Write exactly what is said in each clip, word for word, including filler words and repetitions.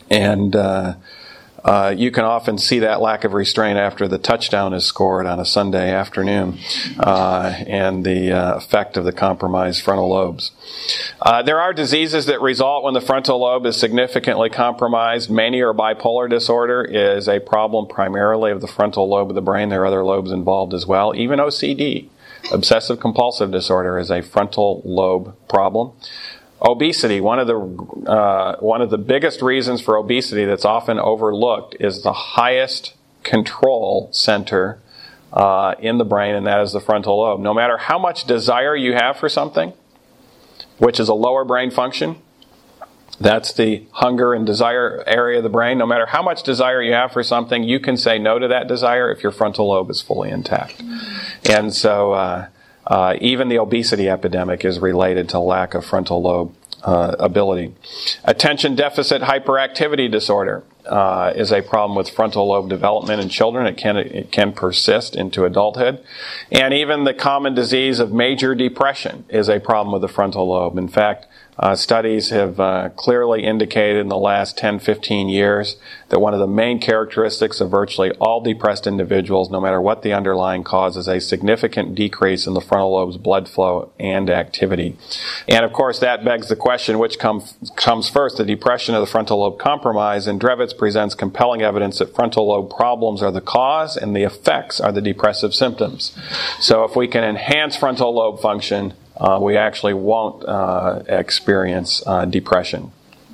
And uh, uh, you can often see that lack of restraint after the touchdown is scored on a Sunday afternoon, uh, and the uh, effect of the compromised frontal lobes. Uh, there are diseases that result when the frontal lobe is significantly compromised. Mania or bipolar disorder is a problem primarily of the frontal lobe of the brain. There are other lobes involved as well. Even O C D, obsessive compulsive disorder, is a frontal lobe problem. Obesity, one of the uh, one of the biggest reasons for obesity that's often overlooked is the highest control center uh, in the brain, and that is the frontal lobe. No matter how much desire you have for something, which is a lower brain function, that's the hunger and desire area of the brain. No matter how much desire you have for something, you can say no to that desire if your frontal lobe is fully intact. And so uh, uh, even the obesity epidemic is related to lack of frontal lobe uh, ability. Attention deficit hyperactivity disorder uh, is a problem with frontal lobe development in children. It can it can persist into adulthood. And even the common disease of major depression is a problem with the frontal lobe. In fact, Uh, studies have uh, clearly indicated in the last ten, fifteen years that one of the main characteristics of virtually all depressed individuals, no matter what the underlying cause, is a significant decrease in the frontal lobe's blood flow and activity. And of course, that begs the question, which come, comes first, the depression or the frontal lobe compromise? And Drevitz presents compelling evidence that frontal lobe problems are the cause and the effects are the depressive symptoms. So if we can enhance frontal lobe function, Uh, we actually won't uh, experience uh, depression.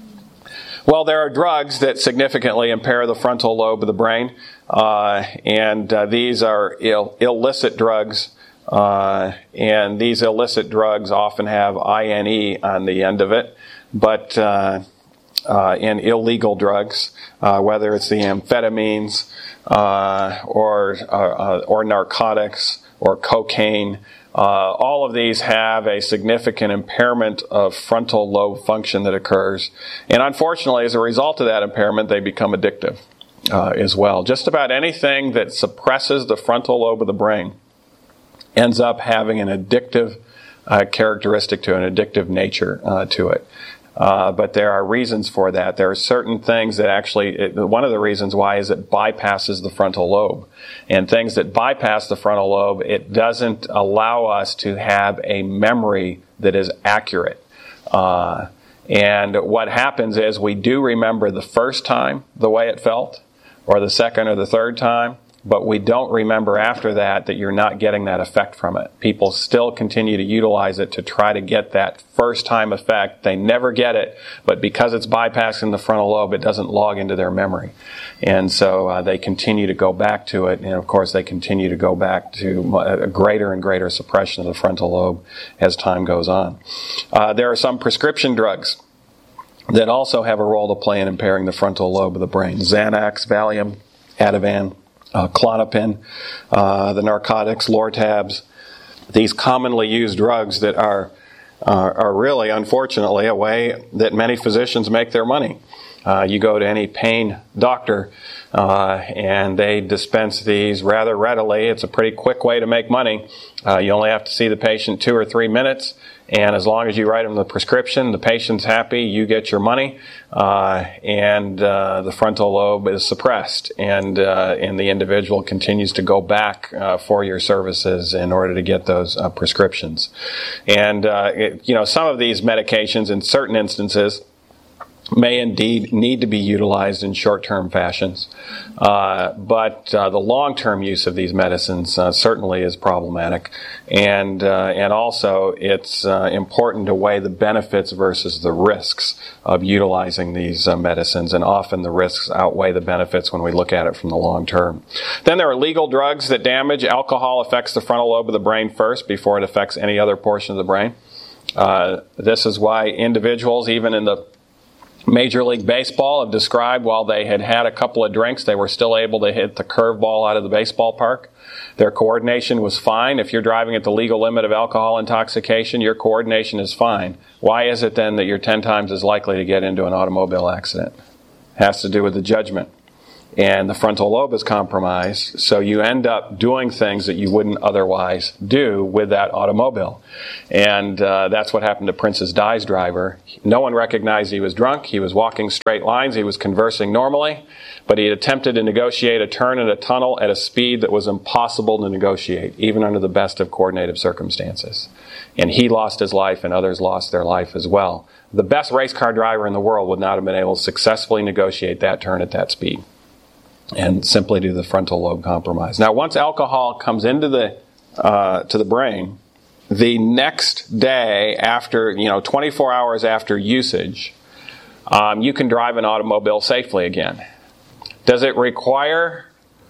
Well, there are drugs that significantly impair the frontal lobe of the brain, uh, and uh, these are Ill- illicit drugs, uh, and these illicit drugs often have I N E on the end of it, but uh, uh, in illegal drugs, uh, whether it's the amphetamines uh, or uh, or narcotics or cocaine, Uh, all of these have a significant impairment of frontal lobe function that occurs. And unfortunately, as a result of that impairment, they become addictive uh, as well. Just about anything that suppresses the frontal lobe of the brain ends up having an addictive uh, characteristic to it, an addictive nature uh, to it. Uh, but there are reasons for that. There are certain things that actually, it, one of the reasons why is it bypasses the frontal lobe. And things that bypass the frontal lobe, it doesn't allow us to have a memory that is accurate. Uh, and what happens is we do remember the first time the way it felt, or the second or the third time, but we don't remember after that that you're not getting that effect from it. People still continue to utilize it to try to get that first time effect. They never get it, but because it's bypassing the frontal lobe, it doesn't log into their memory. And so uh, they continue to go back to it, and of course they continue to go back to a greater and greater suppression of the frontal lobe as time goes on. Uh, there are some prescription drugs that also have a role to play in impairing the frontal lobe of the brain. Xanax, Valium, Ativan, Uh, Klonopin, uh, the narcotics, Lortabs, these commonly used drugs that are uh, are really, unfortunately, a way that many physicians make their money. Uh, you go to any pain doctor, uh, and they dispense these rather readily. It's a pretty quick way to make money. Uh, you only have to see the patient two or three minutes, and as long as you write them the prescription, the patient's happy, you get your money, uh, and uh, the frontal lobe is suppressed, and uh, and the individual continues to go back uh, for your services in order to get those uh, prescriptions. And uh, it, you know, some of these medications, in certain instances, may indeed need to be utilized in short-term fashions. Uh, but uh, the long-term use of these medicines uh, certainly is problematic. And uh, and also it's uh, important to weigh the benefits versus the risks of utilizing these uh, medicines. And often the risks outweigh the benefits when we look at it from the long term. Then there are legal drugs that damage. Alcohol affects the frontal lobe of the brain first before it affects any other portion of the brain. Uh, this is why individuals, even in the Major League Baseball, have described while they had had a couple of drinks, they were still able to hit the curveball out of the baseball park. Their coordination was fine. If you're driving at the legal limit of alcohol intoxication, your coordination is fine. Why is it then that you're ten times as likely to get into an automobile accident? It has to do with the judgment. and the frontal lobe is compromised, so you end up doing things that you wouldn't otherwise do with that automobile. And uh, that's what happened to Princess Di's driver. No one recognized he was drunk. He was walking straight lines. He was conversing normally, but he had attempted to negotiate a turn in a tunnel at a speed that was impossible to negotiate, even under the best of coordinated circumstances. And he lost his life, and others lost their life as well. The best race car driver in the world would not have been able to successfully negotiate that turn at that speed, and simply due to the frontal lobe compromise. Now, once alcohol comes into the uh, to the brain, the next day after, you know, twenty-four hours after usage, um, you can drive an automobile safely again. Does it require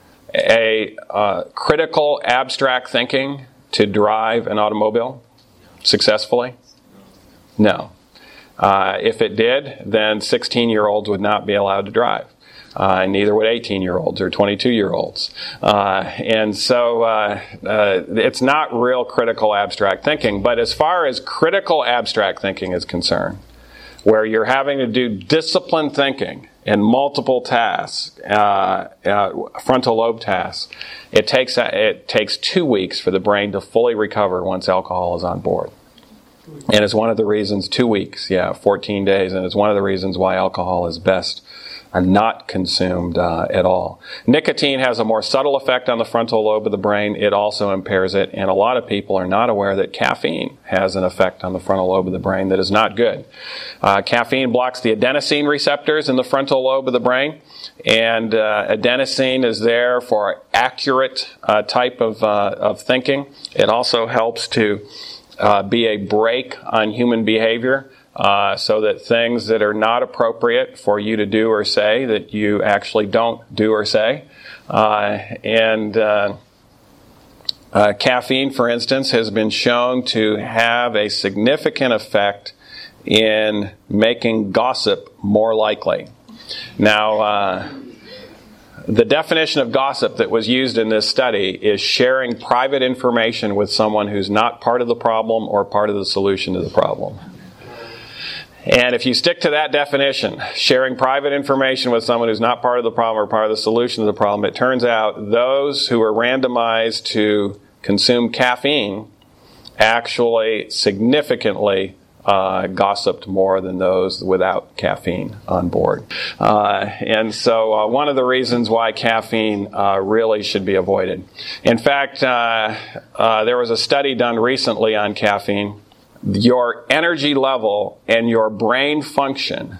a uh, critical, abstract thinking to drive an automobile successfully? No. Uh, if it did, then sixteen-year-olds would not be allowed to drive. Uh, and neither would eighteen-year-olds or twenty-two-year-olds. Uh, and so uh, uh, it's not real critical abstract thinking. But as far as critical abstract thinking is concerned, where you're having to do disciplined thinking in multiple tasks, uh, uh, frontal lobe tasks, it takes it takes two weeks for the brain to fully recover once alcohol is on board. And it's one of the reasons, two weeks, yeah, fourteen days, and it's one of the reasons why alcohol is best and not consumed uh, at all. Nicotine has a more subtle effect on the frontal lobe of the brain. It also impairs it, and a lot of people are not aware that caffeine has an effect on the frontal lobe of the brain that is not good. Uh, caffeine blocks the adenosine receptors in the frontal lobe of the brain, and uh, adenosine is there for accurate uh, type of, uh, of thinking. It also helps to uh, be a brake on human behavior. Uh, so that things that are not appropriate for you to do or say, that you actually don't do or say. Uh, and uh, uh, caffeine, for instance, has been shown to have a significant effect in making gossip more likely. Now, uh, the definition of gossip that was used in this study is sharing private information with someone who's not part of the problem or part of the solution to the problem. And if you stick to that definition, sharing private information with someone who's not part of the problem or part of the solution to the problem, it turns out those who are randomized to consume caffeine actually significantly uh, gossiped more than those without caffeine on board. Uh, and so uh, one of the reasons why caffeine uh, really should be avoided. In fact, uh, uh, there was a study done recently on caffeine. Your energy level and your brain function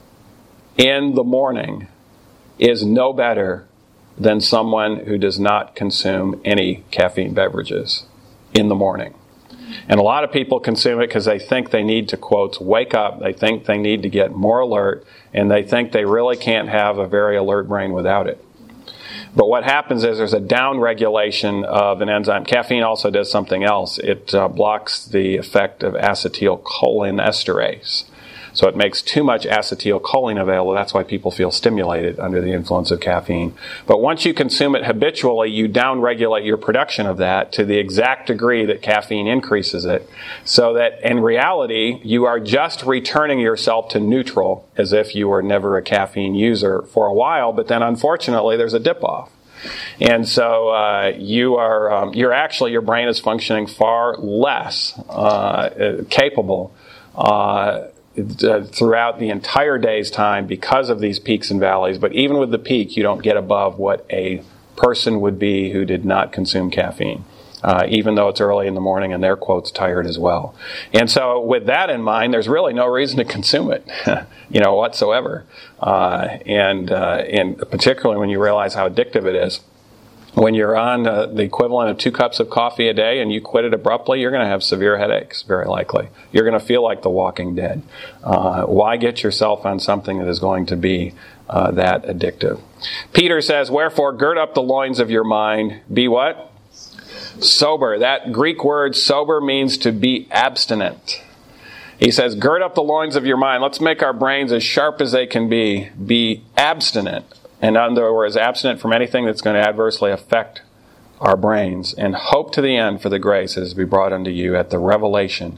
in the morning is no better than someone who does not consume any caffeine beverages in the morning. And a lot of people consume it because they think they need to, quote, wake up. They think they need to get more alert, and they think they really can't have a very alert brain without it. But what happens is there's a down-regulation of an enzyme. Caffeine also does something else. It uh, blocks the effect of acetylcholinesterase. So it makes too much acetylcholine available. That's why people feel stimulated under the influence of caffeine. But once you consume it habitually, you down-regulate your production of that to the exact degree that caffeine increases it. So that in reality, you are just returning yourself to neutral as if you were never a caffeine user for a while. But then unfortunately, there's a dip-off. And so uh, you are, um, you're actually, your brain is functioning far less uh, capable uh Uh, throughout the entire day's time because of these peaks and valleys. But even with the peak, you don't get above what a person would be who did not consume caffeine, uh, even though it's early in the morning and they're, quotes, tired as well. And so with that in mind, there's really no reason to consume it, you know, whatsoever. Uh, and, uh, and particularly when you realize how addictive it is. When you're on uh, the equivalent of two cups of coffee a day and you quit it abruptly, you're going to have severe headaches, very likely. You're going to feel like the walking dead. Uh, why get yourself on something that is going to be uh, that addictive? Peter says, wherefore gird up the loins of your mind. Be what? Sober. That Greek word sober means to be abstinent. He says, gird up the loins of your mind. Let's make our brains as sharp as they can be. Be abstinent. In other words, abstinent from anything that's going to adversely affect our brains, and hope to the end for the grace that is to be brought unto you at the revelation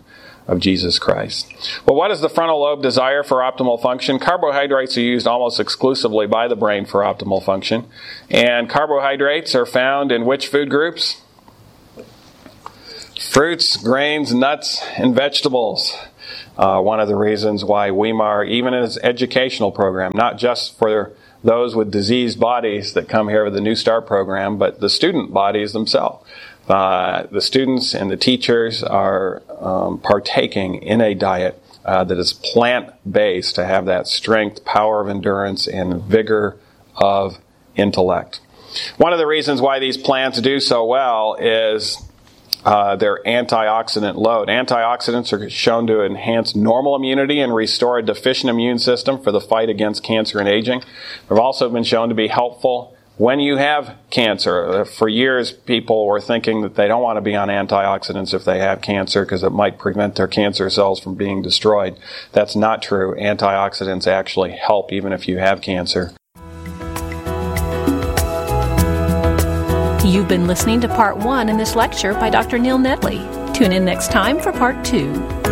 of Jesus Christ. Well, what does the frontal lobe desire for optimal function? Carbohydrates are used almost exclusively by the brain for optimal function. And carbohydrates are found in which food groups? Fruits, grains, nuts, and vegetables. Uh, one of the reasons why Weimar, even in its educational program, not just for those with diseased bodies that come here with the New Start program, but the student bodies themselves. Uh, the students and the teachers are um, partaking in a diet uh, that is plant-based to have that strength, power of endurance, and vigor of intellect. One of the reasons why these plants do so well is Uh, their antioxidant load. Antioxidants are shown to enhance normal immunity and restore a deficient immune system for the fight against cancer and aging. They've also been shown to be helpful when you have cancer. For years, people were thinking that they don't want to be on antioxidants if they have cancer because it might prevent their cancer cells from being destroyed. That's not true. Antioxidants actually help even if you have cancer. You've been listening to part one in this lecture by Doctor Neil Nedley. Tune in next time for part two.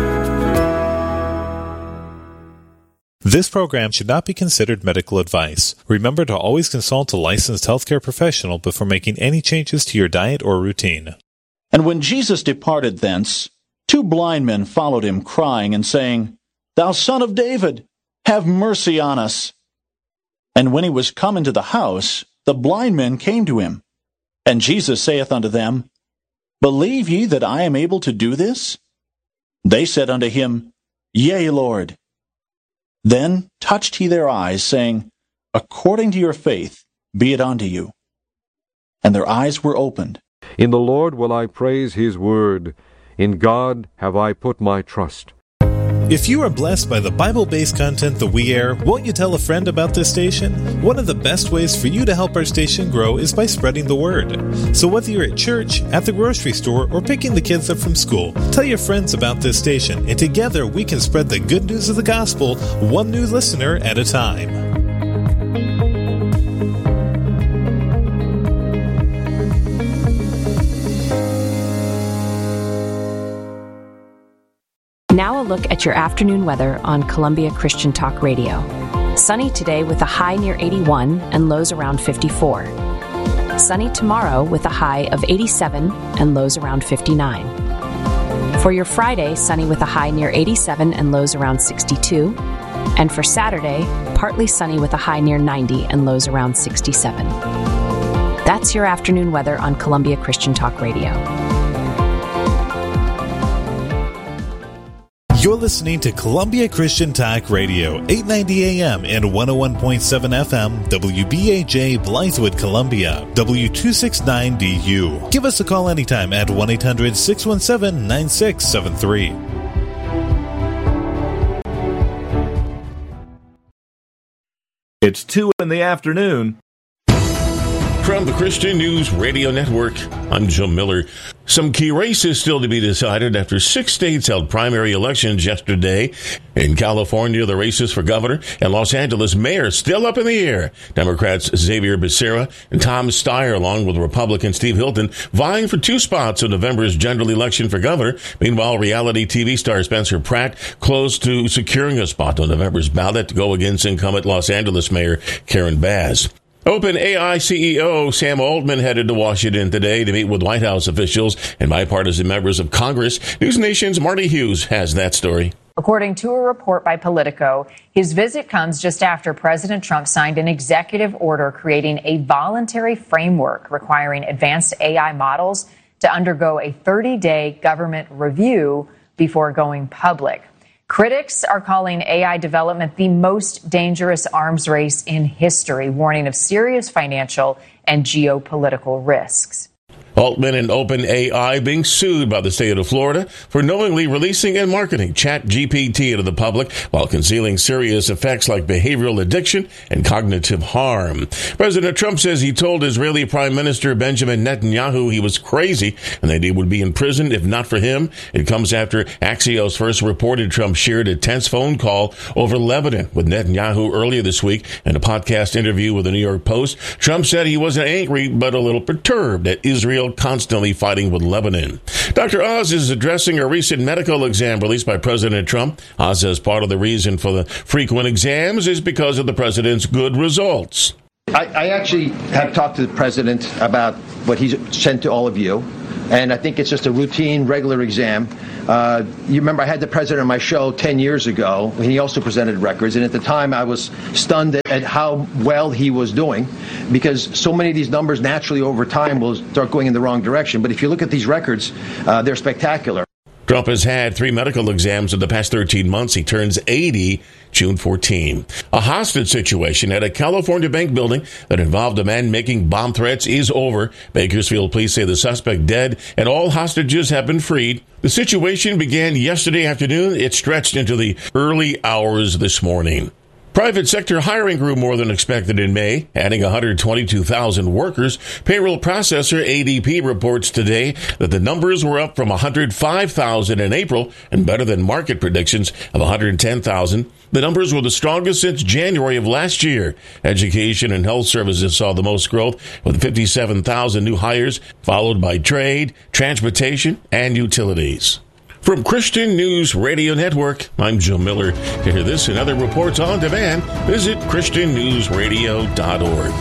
This program should not be considered medical advice. Remember to always consult a licensed healthcare professional before making any changes to your diet or routine. And when Jesus departed thence, two blind men followed him, crying and saying, Thou Son of David, have mercy on us. And when he was come into the house, the blind men came to him. And Jesus saith unto them, Believe ye that I am able to do this? They said unto him, Yea, Lord. Then touched he their eyes, saying, According to your faith be it unto you. And their eyes were opened. In the Lord will I praise his word. In God have I put my trust. If you are blessed by the Bible-based content that we air, won't you tell a friend about this station? One of the best ways for you to help our station grow is by spreading the word. So whether you're at church, at the grocery store, or picking the kids up from school, tell your friends about this station, and together we can spread the good news of the gospel one new listener at a time. Now a look at your afternoon weather on Columbia Christian Talk Radio. Sunny today with a high near eighty-one and lows around fifty-four. Sunny tomorrow with a high of eighty-seven and lows around fifty-nine. For your Friday, sunny with a high near eighty-seven and lows around sixty-two. And for Saturday, partly sunny with a high near ninety and lows around sixty-seven. That's your afternoon weather on Columbia Christian Talk Radio. You're listening to Columbia Christian Talk Radio, eight ninety A M and one oh one point seven F M, W B A J, Blythewood, Columbia, W two sixty-nine D U. Give us a call anytime at one eight hundred six one seven nine six seven three. It's two in the afternoon. From the Christian News Radio Network, I'm Joe Miller. Some key races still to be decided after six states held primary elections yesterday. In California, the races for governor and Los Angeles mayor still up in the air. Democrats Xavier Becerra and Tom Steyer, along with Republican Steve Hilton, vying for two spots in November's general election for governor. Meanwhile, reality T V star Spencer Pratt close to securing a spot on November's ballot to go against incumbent Los Angeles Mayor Karen Bass. OpenAI C E O Sam Altman headed to Washington today to meet with White House officials and bipartisan members of Congress. News Nation's Marty Hughes has that story. According to a report by Politico, his visit comes just after President Trump signed an executive order creating a voluntary framework requiring advanced A I models to undergo a thirty-day government review before going public. Critics are calling A I development the most dangerous arms race in history, warning of serious financial and geopolitical risks. Altman and OpenAI being sued by the state of Florida for knowingly releasing and marketing ChatGPT to the public while concealing serious effects like behavioral addiction and cognitive harm. President Trump says he told Israeli Prime Minister Benjamin Netanyahu he was crazy and that he would be in prison if not for him. It comes after Axios first reported Trump shared a tense phone call over Lebanon with Netanyahu earlier this week. In a podcast interview with the New York Post, Trump said he wasn't angry but a little perturbed at Israel Israel constantly fighting with Lebanon. Doctor Oz is addressing a recent medical exam released by President Trump. Oz says part of the reason for the frequent exams is because of the president's good results. I, I actually have talked to the president about what he's sent to all of you, and I think it's just a routine, regular exam. Uh, you remember I had the president on my show ten years ago, and he also presented records, and at the time I was stunned at, at how well he was doing, because so many of these numbers naturally over time will start going in the wrong direction. But if you look at these records, uh, they're spectacular. Trump has had three medical exams in the past thirteen months. He turns eighty June fourteenth. A hostage situation at a California bank building that involved a man making bomb threats is over. Bakersfield police say the suspect dead and all hostages have been freed. The situation began yesterday afternoon. It stretched into the early hours this morning. Private sector hiring grew more than expected in May, adding one hundred twenty-two thousand workers. Payroll processor A D P reports today that the numbers were up from one hundred five thousand in April and better than market predictions of one hundred ten thousand. The numbers were the strongest since January of last year. Education and health services saw the most growth with fifty-seven thousand new hires, followed by trade, transportation, and utilities. From Christian News Radio Network, I'm Joe Miller. To hear this and other reports on demand, visit Christian News Radio dot org.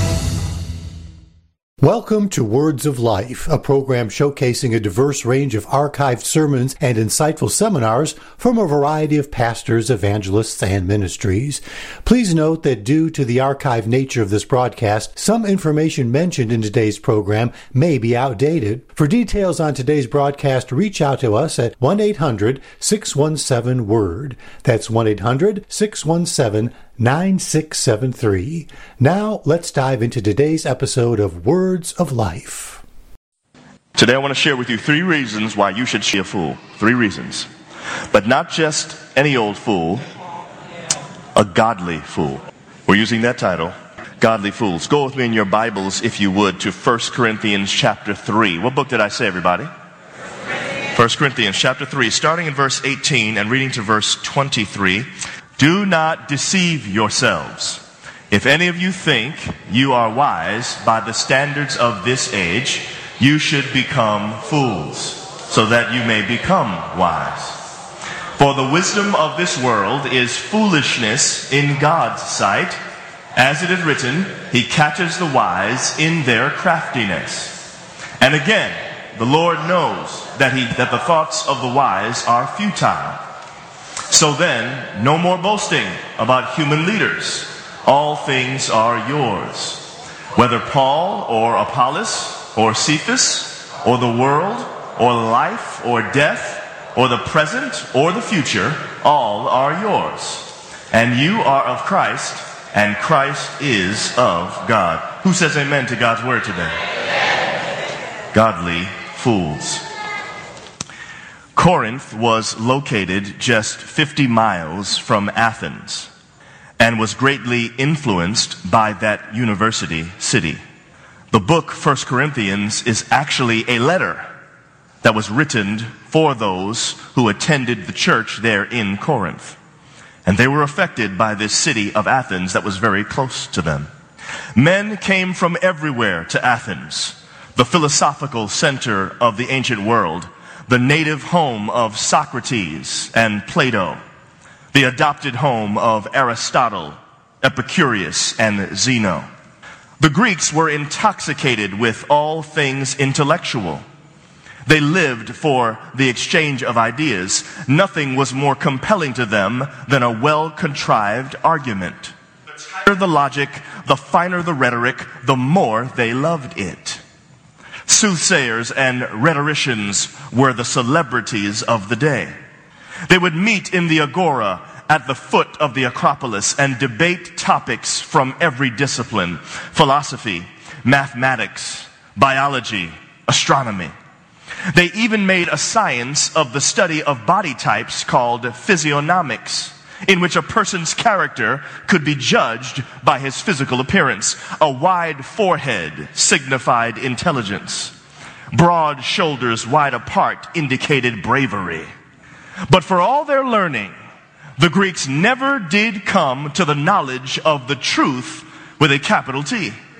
Welcome to Words of Life, a program showcasing a diverse range of archived sermons and insightful seminars from a variety of pastors, evangelists, and ministries. Please note that due to the archived nature of this broadcast, some information mentioned in today's program may be outdated. For details on today's broadcast, reach out to us at one eight hundred six one seven word. That's one eight hundred six one seven nine six seven three. Now, let's dive into today's episode of Words of Life. Today I want to share with you three reasons why you should be a fool. Three reasons. But not just any old fool, a godly fool. We're using that title, Godly Fools. Go with me in your Bibles, if you would, to First Corinthians chapter three. What book did I say, everybody? First Corinthians chapter three, starting in verse eighteen and reading to verse twenty-three. Do not deceive yourselves. If any of you think you are wise by the standards of this age, you should become fools, so that you may become wise. For the wisdom of this world is foolishness in God's sight. As it is written, He catches the wise in their craftiness. And again, the Lord knows that, he, that the thoughts of the wise are futile. So then, no more boasting about human leaders. All things are yours. Whether Paul or Apollos or Cephas or the world or life or death or the present or the future, all are yours. And you are of Christ, and Christ is of God. Who says amen to God's word today? Amen. Godly fools. Corinth was located just fifty miles from Athens and was greatly influenced by that university city. The book First Corinthians is actually a letter that was written for those who attended the church there in Corinth. And they were affected by this city of Athens that was very close to them. Men came from everywhere to Athens, the philosophical center of the ancient world, the native home of Socrates and Plato, the adopted home of Aristotle, Epicurus, and Zeno. The Greeks were intoxicated with all things intellectual. They lived for the exchange of ideas. Nothing was more compelling to them than a well-contrived argument. The tighter the logic, the finer the rhetoric, the more they loved it. Soothsayers and rhetoricians were the celebrities of the day. They would meet in the agora at the foot of the Acropolis and debate topics from every discipline: philosophy, mathematics, biology, astronomy. They even made a science of the study of body types called physiognomics, in which a person's character could be judged by his physical appearance. A wide forehead signified intelligence. Broad shoulders wide apart indicated bravery. But for all their learning, the Greeks never did come to the knowledge of the truth with a capital T.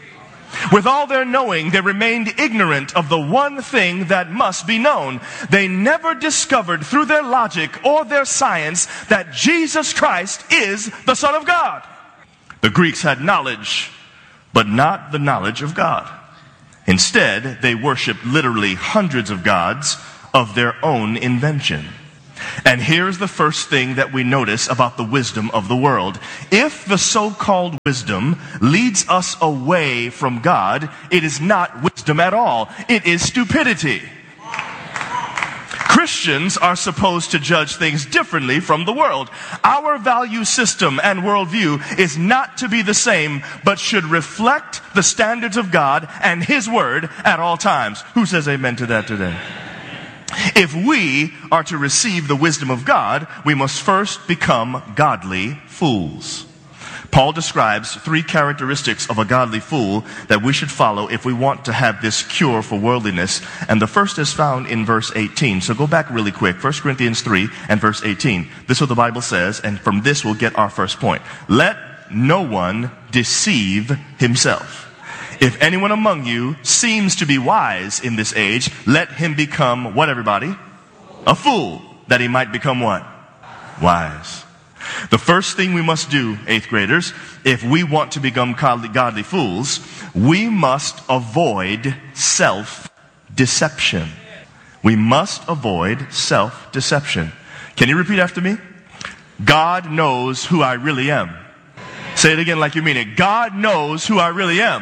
With all their knowing, they remained ignorant of the one thing that must be known. They never discovered through their logic or their science that Jesus Christ is the Son of God. The Greeks had knowledge, but not the knowledge of God. Instead, they worshiped literally hundreds of gods of their own invention. And here's the first thing that we notice about the wisdom of the world. If the so-called wisdom leads us away from God, it is not wisdom at all. It is stupidity. Christians are supposed to judge things differently from the world. Our value system and worldview is not to be the same, but should reflect the standards of God and His Word at all times. Who says amen to that today? If we are to receive the wisdom of God, we must first become godly fools. Paul describes three characteristics of a godly fool that we should follow if we want to have this cure for worldliness. And the first is found in verse eighteen. So go back really quick. First Corinthians three and verse eighteen. This is what the Bible says, and from this we'll get our first point. Let no one deceive himself. If anyone among you seems to be wise in this age, let him become what, everybody? A fool, that he might become what? Wise. The first thing we must do, eighth graders, if we want to become godly, godly fools, we must avoid self-deception. We must avoid self-deception. Can you repeat after me? God knows who I really am. Say it again like you mean it. God knows who I really am.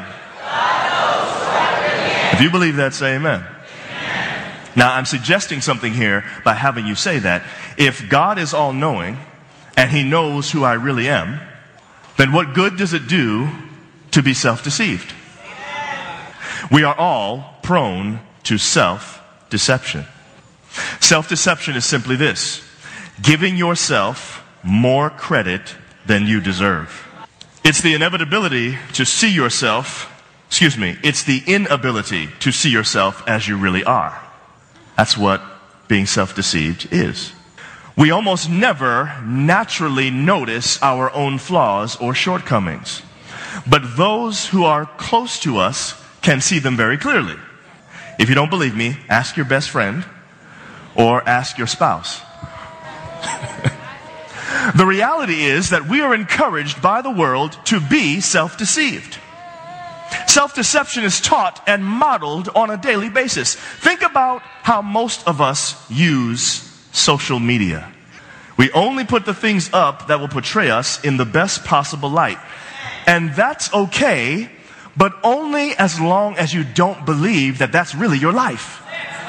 If you believe that, say amen. Amen. Now, I'm suggesting something here by having you say that. If God is all-knowing and He knows who I really am, then what good does it do to be self-deceived? We are all prone to self-deception. Self-deception is simply this: giving yourself more credit than you deserve. It's the inevitability to see yourself Excuse me, it's the inability to see yourself as you really are. That's what being self-deceived is. We almost never naturally notice our own flaws or shortcomings. But those who are close to us can see them very clearly. If you don't believe me, ask your best friend or ask your spouse. The reality is that we are encouraged by the world to be self-deceived. Self-deception is taught and modeled on a daily basis. Think about how most of us use social media. We only put the things up that will portray us in the best possible light. And that's okay, but only as long as you don't believe that that's really your life.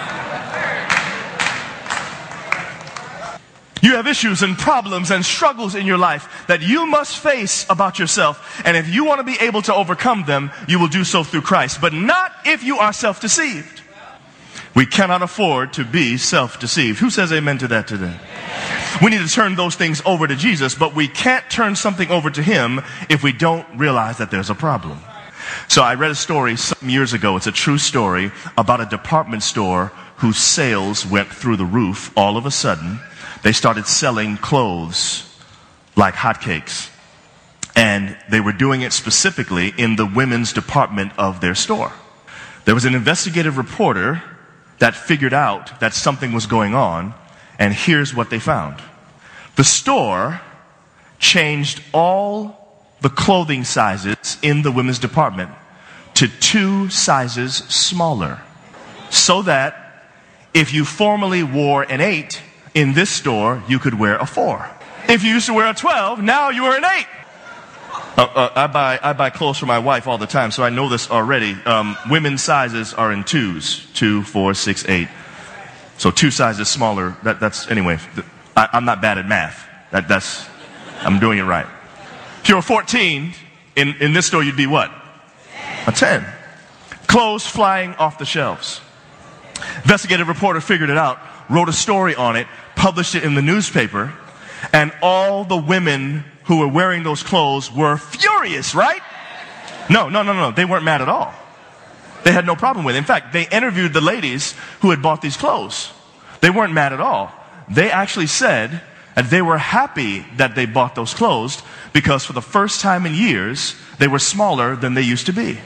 You have issues and problems and struggles in your life that you must face about yourself. And if you want to be able to overcome them, you will do so through Christ. But not if you are self-deceived. We cannot afford to be self-deceived. Who says amen to that today? We need to turn those things over to Jesus, but we can't turn something over to Him if we don't realize that there's a problem. So I read a story some years ago. It's a true story about a department store whose sales went through the roof all of a sudden. They started selling clothes like hotcakes. And they were doing it specifically in the women's department of their store. There was an investigative reporter that figured out that something was going on. And here's what they found. The store changed all the clothing sizes in the women's department to two sizes smaller. So that if you formerly wore an eight, in this store, you could wear a four. If you used to wear a twelve, now you wear an eight. Uh, uh, I buy I buy clothes for my wife all the time, so I know this already. Um, women's sizes are in twos, two, four, six, eight. So two sizes smaller. That, that's anyway. I, I'm not bad at math. That, that's I'm doing it right. If you were fourteen, in in this store, you'd be what? A ten. Clothes flying off the shelves. Investigative reporter figured it out, wrote a story on it, published it in the newspaper, and all the women who were wearing those clothes were furious, right? No, no, no, no. They weren't mad at all. They had no problem with it. In fact, they interviewed the ladies who had bought these clothes. They weren't mad at all. They actually said, And they were happy that they bought those clothes because for the first time in years, they were smaller than they used to be.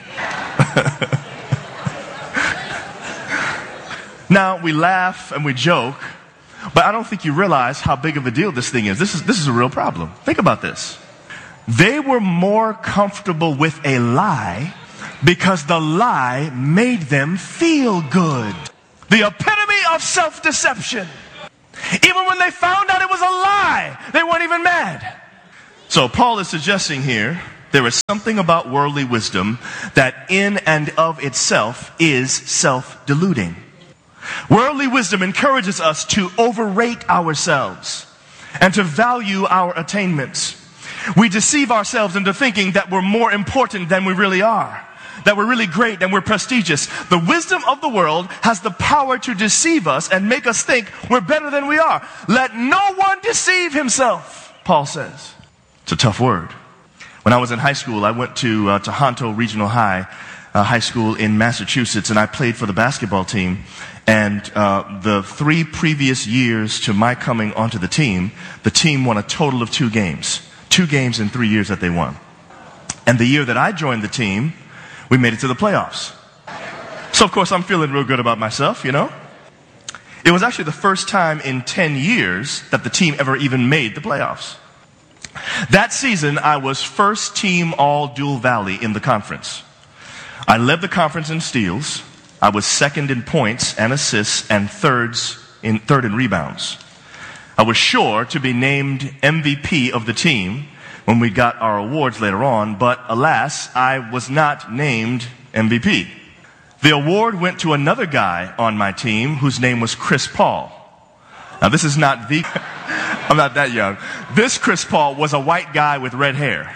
Now, we laugh and we joke, but I don't think you realize how big of a deal this thing is. This is, this is a real problem. Think about this. They were more comfortable with a lie because the lie made them feel good. The epitome of self-deception. Even when they found out it was a lie, they weren't even mad. So Paul is suggesting here, there is something about worldly wisdom that in and of itself is self-deluding. Worldly wisdom encourages us to overrate ourselves and to value our attainments. We deceive ourselves into thinking that we're more important than we really are, that we're really great and we're prestigious. The wisdom of the world has the power to deceive us and make us think we're better than we are. Let no one deceive himself, Paul says. It's a tough word. When I was in high school, I went to uh, Tohoto Regional High, uh, high school in Massachusetts, and I played for the basketball team. And uh, the three previous years to my coming onto the team, the team won a total of two games. Two games in three years that they won. And the year that I joined the team, we made it to the playoffs. So, of course, I'm feeling real good about myself, you know. It was actually the first time in ten years that the team ever even made the playoffs. That season, I was first team all Dual Valley in the conference. I led the conference in steals. I was second in points and assists and thirds in third in rebounds. I was sure to be named M V P of the team when we got our awards later on, but alas, I was not named M V P. The award went to another guy on my team whose name was Chris Paul. Now this is not the, I'm not that young. This Chris Paul was a white guy with red hair.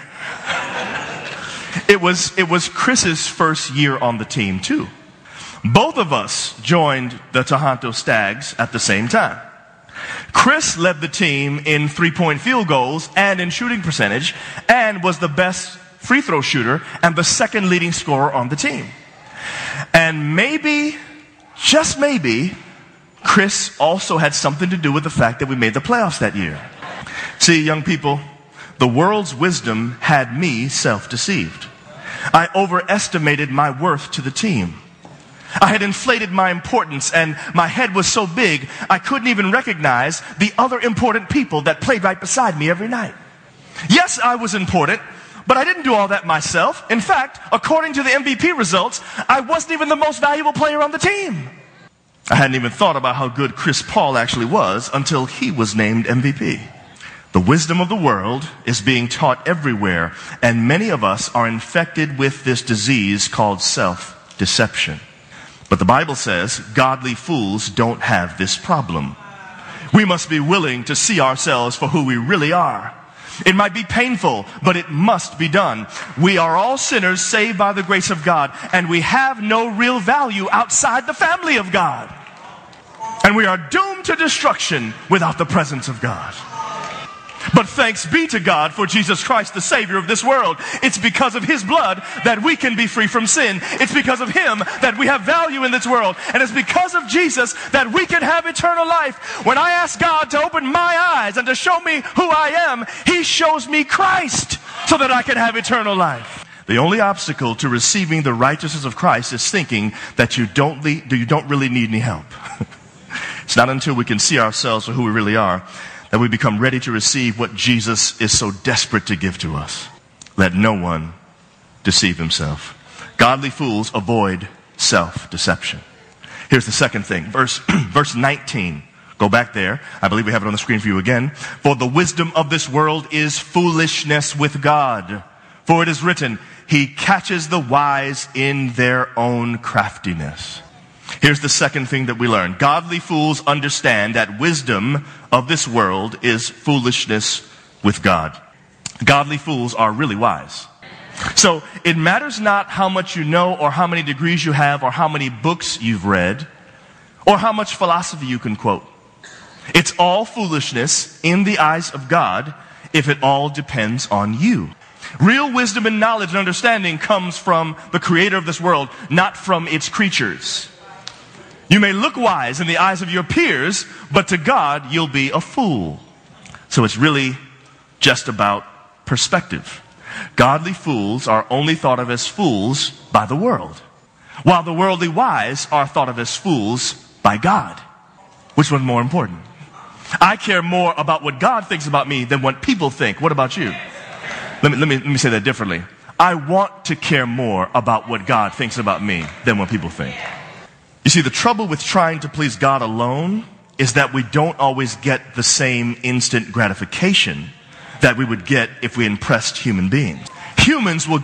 It was, it was Chris's first year on the team too. Both of us joined the Tohoto Stags at the same time. Chris led the team in three-point field goals and in shooting percentage and was the best free throw shooter and the second leading scorer on the team. And maybe, just maybe, Chris also had something to do with the fact that we made the playoffs that year. See, young people, the world's wisdom had me self-deceived. I overestimated my worth to the team. I had inflated my importance and my head was so big I couldn't even recognize the other important people that played right beside me every night. Yes, I was important, but I didn't do all that myself. In fact, according to the M V P results, I wasn't even the most valuable player on the team. I hadn't even thought about how good Chris Paul actually was until he was named M V P. The wisdom of the world is being taught everywhere, and many of us are infected with this disease called self-deception. But the Bible says godly fools don't have this problem. We must be willing to see ourselves for who we really are. It might be painful, but it must be done. We are all sinners saved by the grace of God, and we have no real value outside the family of God. And we are doomed to destruction without the presence of God. But thanks be to God for Jesus Christ, the Savior of this world. It's because of His blood that we can be free from sin. It's because of Him that we have value in this world. And it's because of Jesus that we can have eternal life. When I ask God to open my eyes and to show me who I am, He shows me Christ so that I can have eternal life. The only obstacle to receiving the righteousness of Christ is thinking that you don't, le- you don't really need any help. It's not until we can see ourselves for who we really are that we become ready to receive what Jesus is so desperate to give to us. Let no one deceive himself. Godly fools avoid self-deception. Here's the second thing. Verse, verse nineteen. Go back there. I believe we have it on the screen for you again. For the wisdom of this world is foolishness with God. For it is written, He catches the wise in their own craftiness. Here's the second thing that we learn. Godly fools understand that wisdom of this world is foolishness with God. Godly fools are really wise. So it matters not how much you know or how many degrees you have or how many books you've read or how much philosophy you can quote. It's all foolishness in the eyes of God if it all depends on you. Real wisdom and knowledge and understanding comes from the creator of this world, not from its creatures. You may look wise in the eyes of your peers, but to God, you'll be a fool. So it's really just about perspective. Godly fools are only thought of as fools by the world, while the worldly wise are thought of as fools by God. Which one's more important? I care more about what God thinks about me than what people think. What about you? Let me, let me, let me say that differently. I want to care more about what God thinks about me than what people think. You see, the trouble with trying to please God alone is that we don't always get the same instant gratification that we would get if we impressed human beings. Humans will